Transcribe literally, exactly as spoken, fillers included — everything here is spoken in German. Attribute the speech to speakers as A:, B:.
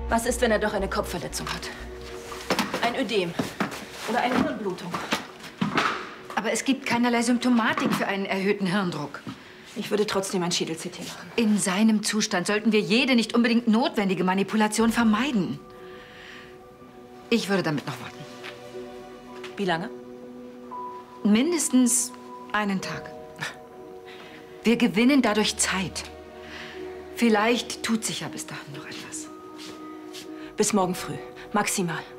A: Was ist, wenn er doch eine Kopfverletzung hat? Ein Ödem oder eine Hirnblutung?
B: Aber es gibt keinerlei Symptomatik für einen erhöhten Hirndruck.
A: Ich würde trotzdem ein Schädel-C T machen.
B: In seinem Zustand sollten wir jede nicht unbedingt notwendige Manipulation vermeiden. Ich würde damit noch warten.
A: Wie lange?
B: Mindestens einen Tag. Wir gewinnen dadurch Zeit. Vielleicht tut sich ja bis dahin noch etwas.
A: Bis morgen früh. Maximal.